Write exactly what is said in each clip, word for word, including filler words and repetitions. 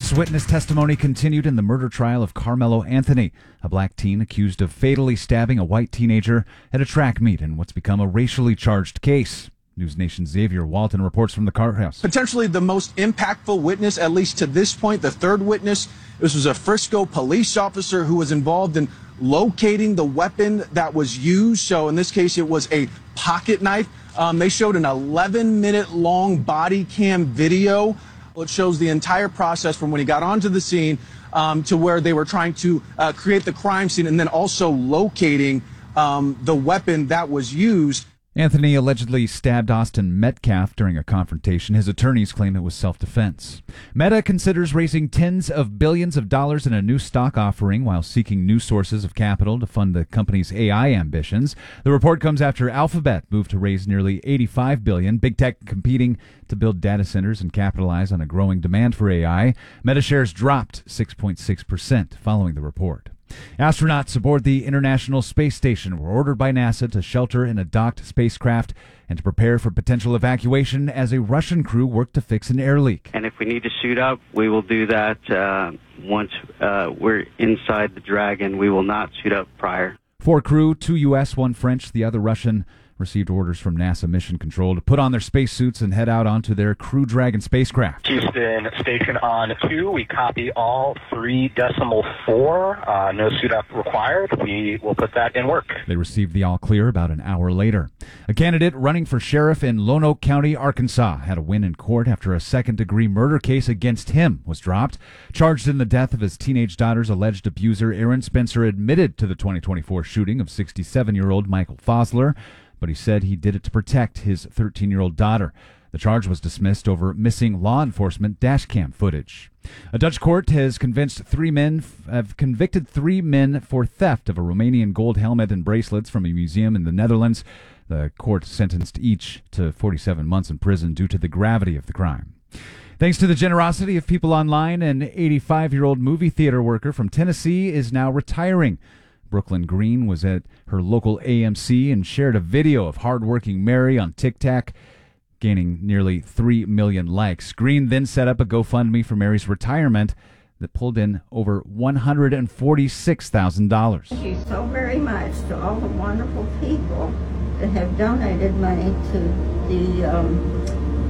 First witness testimony continued in the murder trial of Carmelo Anthony, a black teen accused of fatally stabbing a white teenager at a track meet in what's become a racially charged case. News Nation's Xavier Walton reports from the courthouse. Potentially the most impactful witness, at least to this point, the third witness. This was a Frisco police officer who was involved in locating the weapon that was used. So in this case, it was a pocket knife. Um, they showed an eleven minute long body cam video. It shows the entire process from when he got onto the scene um, to where they were trying to uh, create the crime scene and then also locating um, the weapon that was used. Anthony allegedly stabbed Austin Metcalf during a confrontation. His attorneys claim it was self-defense. Meta considers raising tens of billions of dollars in a new stock offering while seeking new sources of capital to fund the company's A I ambitions. The report comes after Alphabet moved to raise nearly eighty-five billion dollars, big tech competing to build data centers and capitalize on a growing demand for A I. Meta shares dropped six point six percent following the report. Astronauts aboard the International Space Station were ordered by NASA to shelter in a docked spacecraft and to prepare for potential evacuation as a Russian crew worked to fix an air leak. And if we need to suit up, we will do that uh, once uh, we're inside the Dragon. We will not suit up prior. Four crew, two U S, one French, the other Russian, received orders from NASA Mission Control to put on their spacesuits and head out onto their Crew Dragon spacecraft. Houston station on two. We copy all three decimal four. Uh, no suit up required. We will put that in work. They received the all clear about an hour later. A candidate running for sheriff in Lonoke County, Arkansas, had a win in court after a second-degree murder case against him was dropped. Charged in the death of his teenage daughter's alleged abuser, Aaron Spencer admitted to the twenty twenty-four shooting of sixty-seven-year-old Michael Fosler, but he said he did it to protect his thirteen-year-old daughter. The charge was dismissed over missing law enforcement dashcam footage. A Dutch court has convinced three men have convicted three men for theft of a Romanian gold helmet and bracelets from a museum in the Netherlands. The court sentenced each to forty-seven months in prison due to the gravity of the crime. Thanks to the generosity of people online, an eighty-five-year-old movie theater worker from Tennessee is now retiring. Brooklyn Green was at her local A M C and shared a video of hardworking Mary on TikTok, gaining nearly three million likes. Green then set up a GoFundMe for Mary's retirement that pulled in over one hundred forty-six thousand dollars. Thank you so very much to all the wonderful people that have donated money to the um,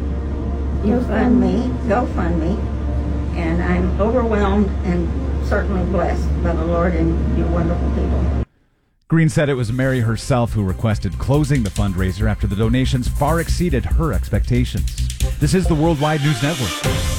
GoFundMe, GoFundMe, and I'm overwhelmed and certainly blessed by the Lord and you wonderful people. Green said it was Mary herself who requested closing the fundraiser after the donations far exceeded her expectations. This is the Worldwide News Network.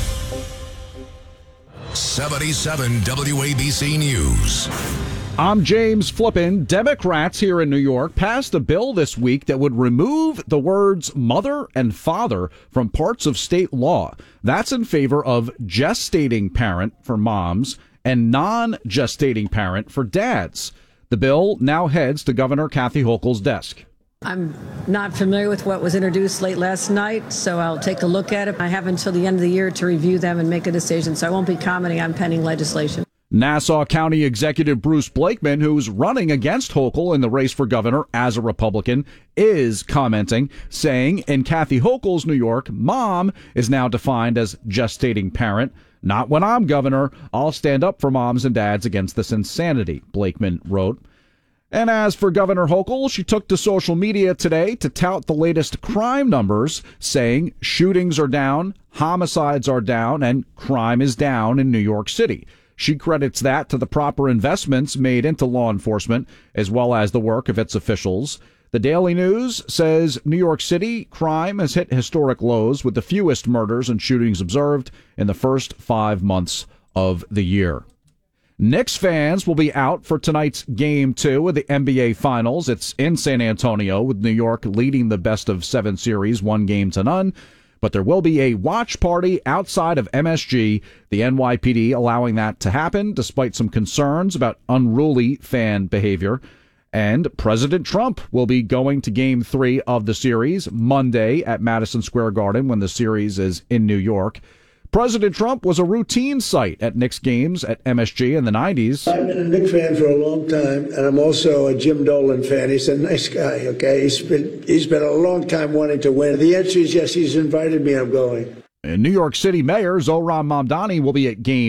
seventy-seven W A B C News. I'm James Flippin. Democrats here in New York passed a bill this week that would remove the words mother and father from parts of state law. That's in favor of gestating parent for moms and non-gestating parent for dads. The bill now heads to Governor Kathy Hochul's desk. I'm not familiar with what was introduced late last night, so I'll take a look at it. I have until the end of the year to review them and make a decision, so I won't be commenting on pending legislation. Nassau County Executive Bruce Blakeman, who's running against Hochul in the race for governor as a Republican, is commenting, saying in Kathy Hochul's New York, mom is now defined as gestating parent. Not when I'm governor. I'll stand up for moms and dads against this insanity, Blakeman wrote. And as for Governor Hochul, she took to social media today to tout the latest crime numbers, saying shootings are down, homicides are down, and crime is down in New York City. She credits that to the proper investments made into law enforcement, as well as the work of its officials. The Daily News says New York City crime has hit historic lows with the fewest murders and shootings observed in the first five months of the year. Knicks fans will be out for tonight's Game two of the N B A Finals. It's in San Antonio, with New York leading the best-of-seven series one game to none. But there will be a watch party outside of M S G, the N Y P D allowing that to happen despite some concerns about unruly fan behavior. And President Trump will be going to Game three of the series Monday at Madison Square Garden when the series is in New York. President Trump was a routine sight at Knicks games at M S G in the nineties. I've been a Knicks fan for a long time, and I'm also a Jim Dolan fan. He's a nice guy, okay? He's been, he's been a long time wanting to win. The answer is yes, he's invited me, I'm going. And New York City Mayor Zohran Mamdani will be at Game